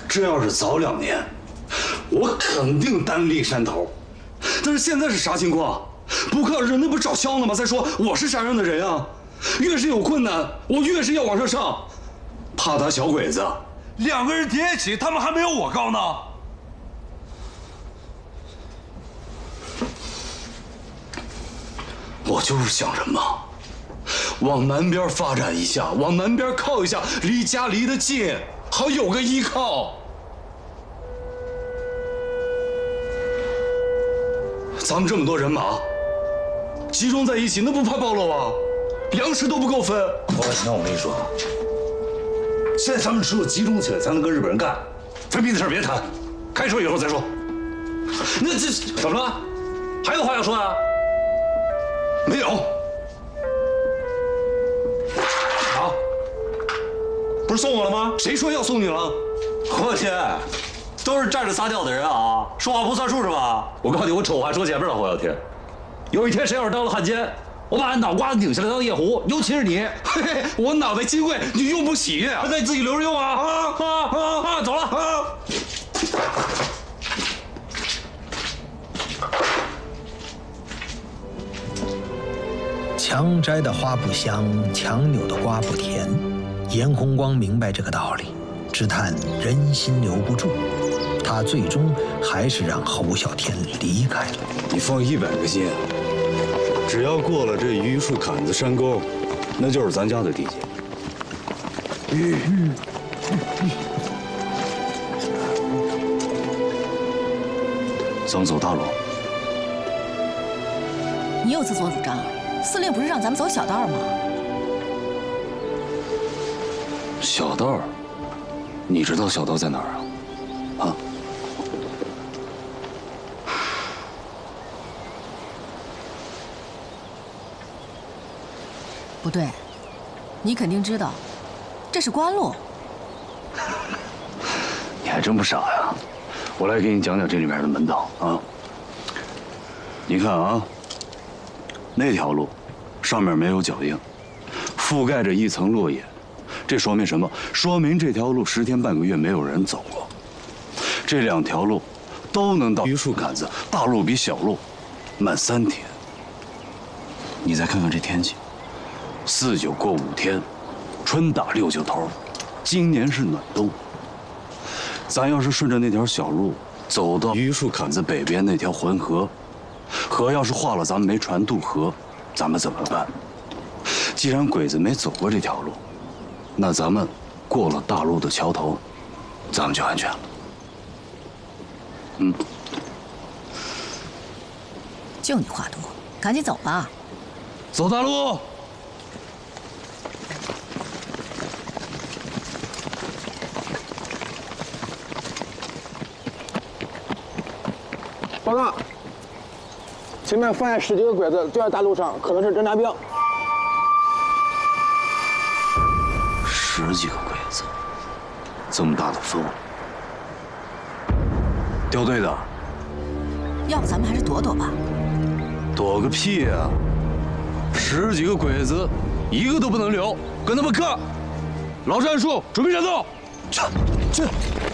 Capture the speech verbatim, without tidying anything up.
这要是早两年，我肯定单立山头。但是现在是啥情况？不靠人，那不找笑呢吗？再说我是啥样的人啊？越是有困难，我越是要往上上。怕他小鬼子， 两个人叠起，他们还没有我高呢。 我就是想什么，往南边发展一下，往南边靠一下，离家离得近，好有个依靠。咱们这么多人马，集中在一起，那不怕暴露啊？粮食都不够分。 王老秦，我跟你说，现在咱们只有集中起来，才能跟日本人干。分批的事别谈，开说以后再说。 那这怎么了？还有话要说啊？ 没有。 好，不是送我了吗？ 谁说要送你了？ 我天，都是站着撒尿的人啊，说话不算数是吧？我告诉你，我丑话说前面了，侯耀天。有一天谁要是当了汉奸，我把脑瓜子拧下来当夜壶，尤其是你， 嘿嘿，我脑袋金贵，你用不起呀、 那你自己留着用啊！啊啊啊啊！走了啊！ 强摘的花不香，强扭的瓜不甜。严洪光明白这个道理，只叹人心留不住，他最终还是让侯孝天离开了。 你放一百个心，只要过了这榆树坎子山沟，那就是咱家的地界。嗯嗯嗯。咱们走大路。 你又自作主张，司令不是让咱们走小道吗？ 小道？你知道小道在哪儿啊？啊？ 不对，你肯定知道，这是官路。 你还真不傻呀！我来给你讲讲这里面的门道啊。你看啊，那条路上面没有脚印，覆盖着一层落叶，这说明什么？说明这条路十天半个月没有人走过。这两条路都能到榆树坎子，大路比小路慢三天。你再看看这天气，四九过五天，春打六九头，今年是暖冬。咱要是顺着那条小路走到榆树坎子北边那条浑河，河要是化了，咱们没船渡河，咱们怎么办？既然鬼子没走过这条路，那咱们过了大路的桥头，咱们就安全了。嗯， 就你话多，赶紧走吧。 走大路。 报告，前面发现十几个鬼子就在大路上，可能是侦察兵。 十几个鬼子，这么大的风，掉队的。 要不咱们还是躲躲吧。 躲个屁呀！十几个鬼子，一个都不能留，跟他们干！老战术，准备战斗！ 去去。